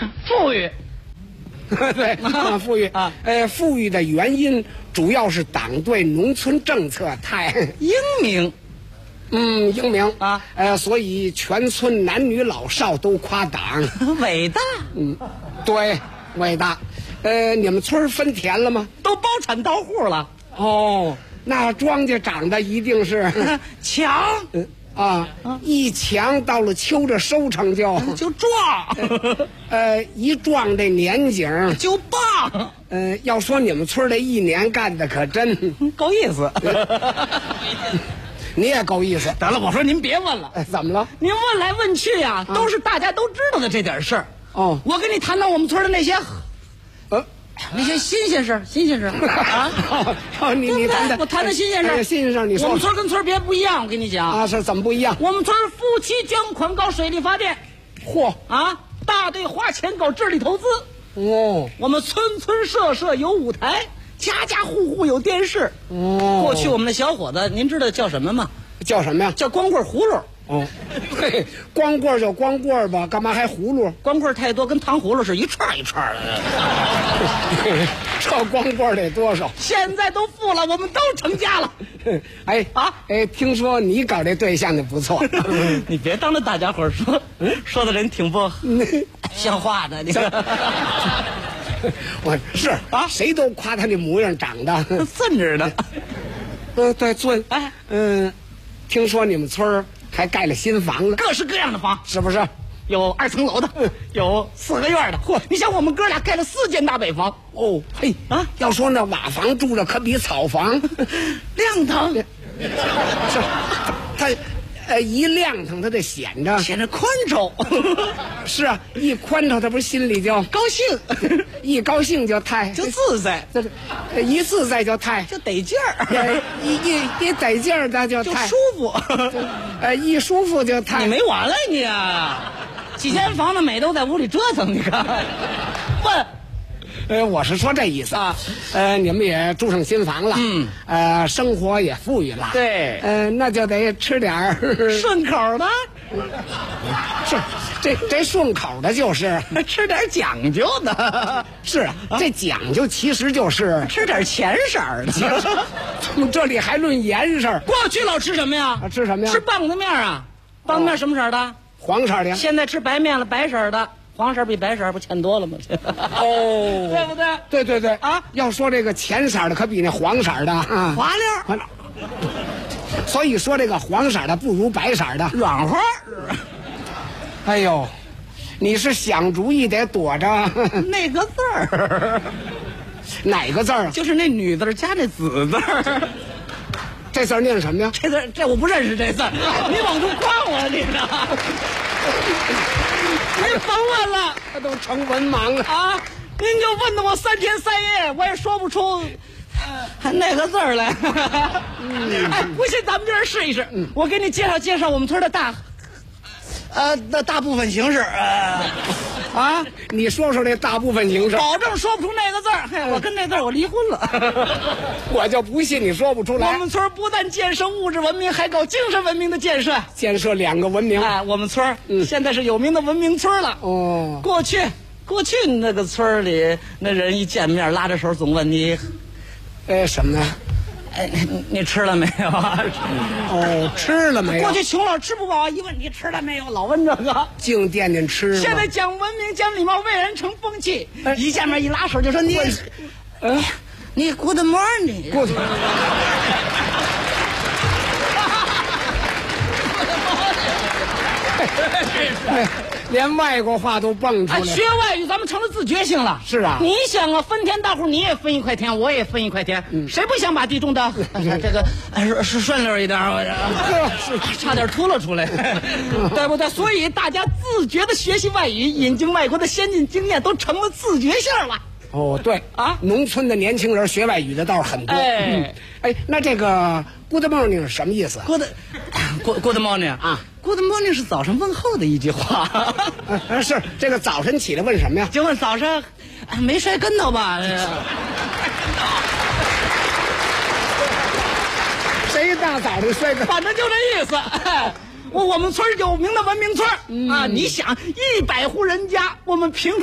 富裕。 对，富裕啊， 富裕的原因主要是党对农村政策太英明。 英明啊， 所以全村男女老少都夸党伟大。 对，伟大。你们村分田了吗？ 都包产到户了。 哦，那庄稼长得一定是强。 一强到了秋着收成就壮， 一壮这年景就棒。 要说你们村这一年干的可真够意思。 你也够意思。 得了，我说您别问了。 怎么了？ 您问来问去呀，都是大家都知道的这点事儿。 哦， 我跟你谈谈我们村的那些新鲜事啊！ 你谈谈， 我谈谈新鲜事。 新鲜事，你说。 我们村跟村别不一样，我跟你讲啊，是怎么不一样？ 我们村夫妻捐款搞水利发电， 嚯啊，大队花钱搞智力投资。 哦， 我们村村社社有舞台，家家户户有电视。 哦， 过去我们的小伙子，您知道叫什么吗？ 叫什么呀？ 叫光棍葫芦。 哦，嘿，光棍就光棍吧，干嘛还葫芦？ 光棍太多，跟糖葫芦是一串一串的。 这光棍得多少？ 现在都富了，我们都成家了。 听说你搞这对象的不错。 你别当着大家伙说的人挺不像话的。你看， 我是啊，谁都夸他这模样长得锃着的。 对，锃。听说你们村还盖了新房子， 各式各样的房， 是不是？ 有2层楼的，有4个院的。嚯，你想我们哥俩盖了4间大北房。 哦，嘿啊，要说那瓦房住着可比草房亮堂。 是，它一亮堂，它得显着宽敞。 是啊，一宽敞，他不是心里就高兴， 一高兴就就自在， 一自在就就得劲儿， 一得劲儿，那就舒服， 一舒服就你没完了你啊！几间房子每都在屋里折腾，你看，问。 我是说这意思啊， 你们也住上新房了，生活也富裕了， 对， 那就得吃点顺口的， 是这顺口的就是吃点讲究的， 是啊，这讲究其实就是吃点浅色的， 这里还论颜色。 过去老吃什么呀？ 吃什么呀？ 吃棒子面啊，棒子面什么色的？ 黄色的。 现在吃白面了，白色的。黄色比白色不浅多了吗？ 哦， 对不对？ 对啊！要说这个浅色的可比那黄色的滑溜， 所以说这个黄色的不如白色的软和。 哎呦，你是想主意得躲着那个字儿， 哪个字儿？ 就是那女字加那子字儿。 这字念什么呀？ 这我不认识这字，你往出夸我，你呢？您甭问了， 他都成文盲了啊！您就问的我3天3夜，我也说不出那个字儿来。不信咱们这儿试一试。我给你介绍我们村的大部分形式。 你说说这大部分形式， 保证说不出那个字儿。我跟那字儿我离婚了。 我就不信你说不出来。 我们村不但建设物质文明，还搞精神文明的建设 2个文明。 我们村现在是有名的文明村了。 哦， 过去那个村里那人一见面拉着手总问你， 什么呢？ 你吃了没有？ 吃了没有？ 过去穷老吃不饱，一问你吃了没有，老问这个。 净惦念吃。 现在讲文明讲礼貌，为人成风气。一见面一拉手就说你 Good morning。 连外国话都蹦出来。 学外语咱们成了自觉性了。 是啊， 你想啊，分田大户你也分1块田，我也分1块田，谁不想把地种的这个是顺溜一点？差点秃噜出来，对不对？所以大家自觉的学习外语，引进外国的先进经验，都成了自觉性了。 对啊，农村的年轻人学外语的倒是很多。那这个 Good morning 是什么意思 ？Good morning 啊。Good morning 是早上问候的一句话。 是这个早晨起来问什么呀？ 就问早上没摔跟头吧？ 谁大早上摔跟头？ 反正就这意思。我们村有名的文明村啊，你想100户人家，我们平